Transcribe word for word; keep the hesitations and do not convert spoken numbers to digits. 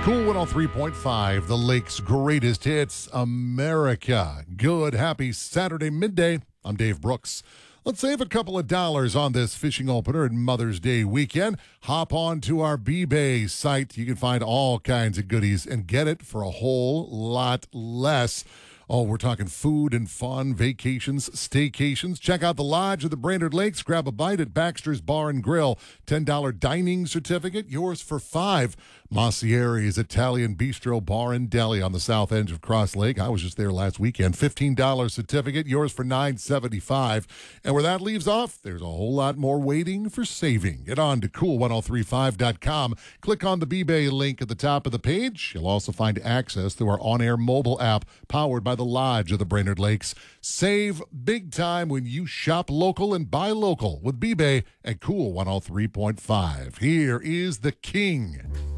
Cool one oh three point five, the lake's greatest hits, America. Good, happy Saturday midday. I'm Dave Brooks. Let's save a couple of dollars on this fishing opener and Mother's Day weekend. Hop on to our B-Bay site. You can find all kinds of goodies and get it for a whole lot less. Oh, we're talking food and fun, vacations, staycations. Check out the Lodge of the Brainerd Lakes. Grab a bite at Baxter's Bar and Grill. ten dollars dining certificate, yours for five dollars. Massieri's Italian Bistro Bar and Deli on the south end of Cross Lake. I was just there last weekend. fifteen dollars certificate, yours for nine dollars and seventy-five cents. And where that leaves off, there's a whole lot more waiting for saving. Get on to cool ten thirty-five dot com. Click on the B-Bay link at the top of the page. You'll also find access through our on-air mobile app powered by the Lodge of the Brainerd Lakes. Save big time when you shop local and buy local with B-Bay at Cool one oh three point five. Here is the king.